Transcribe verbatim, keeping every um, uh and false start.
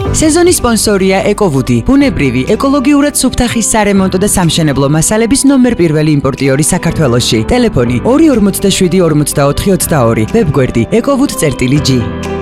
სეზონის სპონსორია ეკოვუდი, ბუნებრივი, ეკოლოგიურად სუფთა ხის სარემონტო და სამშენებლო მასალების ნომერ პირველი იმპორტიორი საქართველოში. ტელეფონი ორი ორმოცდაშვიდი ორმოცდაოთხი ოცდაორი, ვებგვერდი ეკოვუდი წერტილი ჯი.